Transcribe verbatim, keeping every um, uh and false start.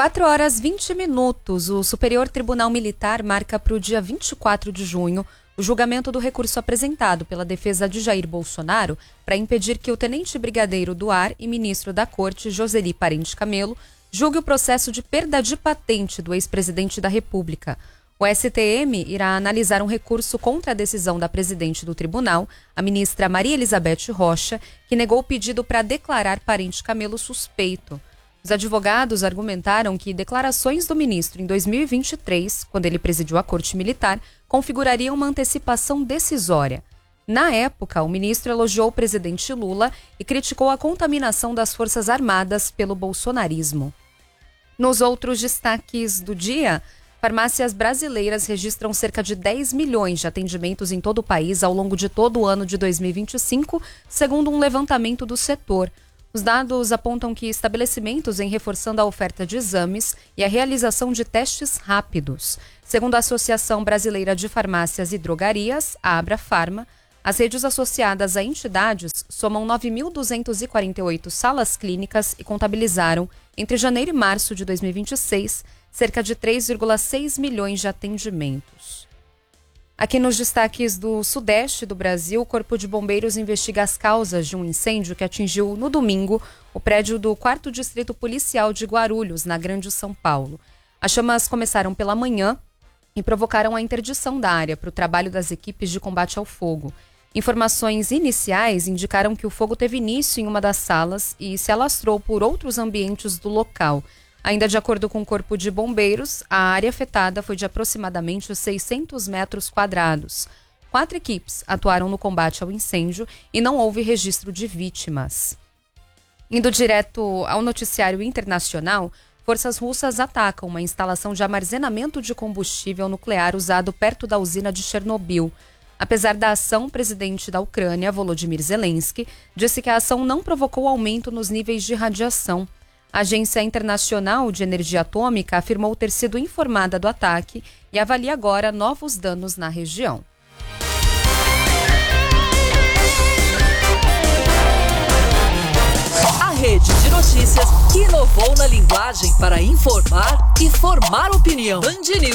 quatro horas e vinte minutos, o Superior Tribunal Militar marca para o dia vinte e quatro de junho o julgamento do recurso apresentado pela defesa de Jair Bolsonaro para impedir que o tenente brigadeiro do ar e ministro da Corte, Joseli Parente Camelo, julgue o processo de perda de patente do ex-presidente da República. O S T M irá analisar um recurso contra a decisão da presidente do tribunal, a ministra Maria Elizabeth Rocha, que negou o pedido para declarar Parente Camelo suspeito. Os advogados argumentaram que declarações do ministro em dois mil e vinte e três, quando ele presidiu a Corte Militar, configurariam uma antecipação decisória. Na época, o ministro elogiou o presidente Lula e criticou a contaminação das Forças Armadas pelo bolsonarismo. Nos outros destaques do dia, farmácias brasileiras registram cerca de dez milhões de atendimentos em todo o país ao longo de todo o ano de dois mil e vinte e cinco, segundo um levantamento do setor. Os dados apontam que estabelecimentos vêm reforçando a oferta de exames e a realização de testes rápidos. Segundo a Associação Brasileira de Farmácias e Drogarias, a Abrafarma, as redes associadas a entidades somam nove mil duzentas e quarenta e oito salas clínicas e contabilizaram, entre janeiro e março de dois mil e vinte e seis, cerca de três vírgula seis milhões de atendimentos. Aqui nos destaques do sudeste do Brasil, o Corpo de Bombeiros investiga as causas de um incêndio que atingiu no domingo o prédio do quarto Distrito Policial de Guarulhos, na Grande São Paulo. As chamas começaram pela manhã e provocaram a interdição da área para o trabalho das equipes de combate ao fogo. Informações iniciais indicaram que o fogo teve início em uma das salas e se alastrou por outros ambientes do local. Ainda de acordo com o Corpo de Bombeiros, a área afetada foi de aproximadamente seiscentos metros quadrados. Quatro equipes atuaram no combate ao incêndio e não houve registro de vítimas. Indo direto ao noticiário internacional, forças russas atacam uma instalação de armazenamento de combustível nuclear usado perto da usina de Chernobyl. Apesar da ação, o presidente da Ucrânia, Volodymyr Zelensky, disse que a ação não provocou aumento nos níveis de radiação. A Agência Internacional de Energia Atômica afirmou ter sido informada do ataque e avalia agora novos danos na região. A rede de notícias que inovou na linguagem para informar e formar opinião. Band News.